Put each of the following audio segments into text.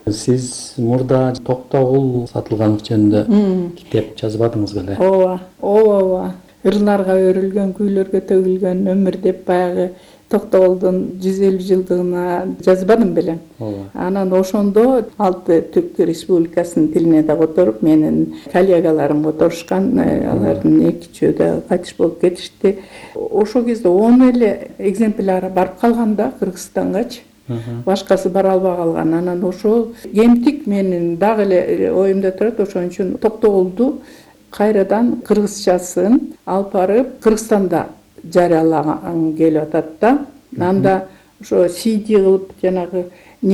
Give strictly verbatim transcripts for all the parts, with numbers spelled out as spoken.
Сиз мурда Токтогул сатылган жөнүндө китеп жазбадыңыз беле? ооба ооба ооба ырларга өрүлгөн, күүлөргө төгүлгөн өмүр деп баягы Токтогулдун жүз элүү жылдыгына жазбадым белем. Ооба. Анан ошондо Алты Түрк Республикасынын тилине да которуп, менин коллегаларым которушкан, алардын эки үчөө да кайтыш болуп кетишти. Ошол кезде он эле экземпляр барып калган да Кыргызстангачы. Башкасы бара албай калган. Анан ошол кемтик менин дагы эле оюмда турат. Ошон үчүн Токтогулду кайрадан кыргызчасын алып барып Кыргызстанда жарыялаган келип атат да. Анда ошо си ди кылып жанагы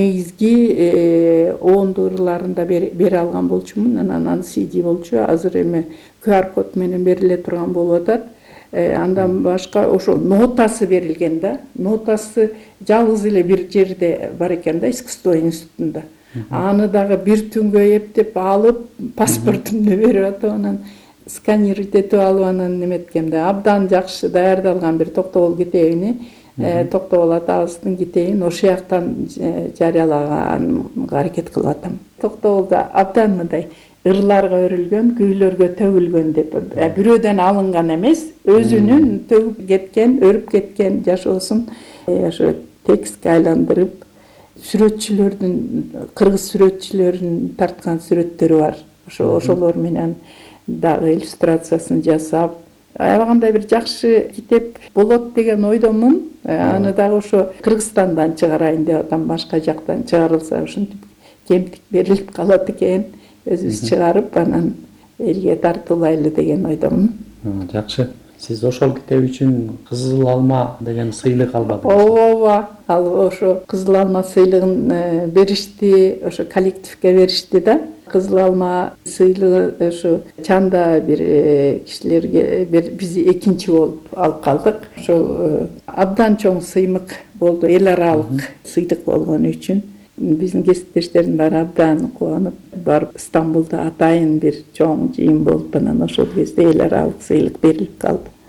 негизги оонду ырларын да бере алган болчумун. Анан аны си ди болчу. Азыр эми ку ар код менен бериле турган болуп атат. Андан башка ошо нотасы берилген да. Нотасы жалгыз эле бир жерде бар экен да, искусство институтунда. Аны дагы бир түнгө эптеп алып, паспортумду берип атып, анан сканировать этип алып, анан неметкем да. Абдан жакшы даярдалган бир Токтогул китебини, Токтогул атабыздын китебин ошол жактан жарыялаганга аракет кылып атам. Токтогулда абдан мындай ырларга өрүлгөн, күүлөргө төгүлгөн деп, бирөөдөн алынган эмес, өзүнүн төгүп кеткен, өрүп кеткен жашоосун ошо текстке айландырып, сүрөтчүлөрдүн, кыргыз сүрөтчүлөрүнүн тарткан сүрөттөрү бар. Ошо ошолор менен дагы иллюстрациясын жасап, аябай кандай бир жакшы китеп болот деген ойдомун. Аны дагы ошо Кыргызстандан чыгарайын деп атам, башка жактан чыгарылса ушинтип кемтик берилип калат экен. Өзүбүз чыгарып, анан элге тартуулайлы деген ойдомун. Жакшы. Сиз ошол китеп үчүн Кызыл Алма деген сыйлык албадыңыз? Ооба, ал ошо Кызыл Алма сыйлыгын беришти, ошо коллективге беришти да. Кызыл Алма сыйлыгы ошо Чанда бир кишилерге биз экинчи болуп алып калдык. Ошо абдан чоң сыймык болду, эл аралык сыйлык болгон үчүн. Биздин кесиптештердин баары абдан кубанып, барып Стамбулда атайын бир чоң жыйын болуп, анан ошол кезде эл аралык сыйлык берилип калды.